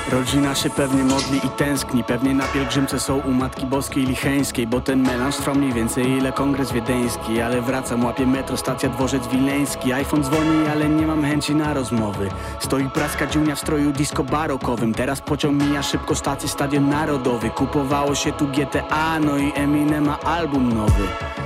Rodzina się pewnie modli i tęskni. Pewnie na pielgrzymce są u Matki Boskiej Licheńskiej, bo ten melanż trwa mniej więcej ile kongres wiedeński. Ale wracam, łapię metro, stacja Dworzec Wileński. iPhone dzwoni, ale nie mam chęci na rozmowy. Stoi praska dziunia w stroju disco barokowym. Teraz pociąg mija szybko stację Stadion Narodowy. Kupowało się tu GTA, no i Eminem ma album nowy.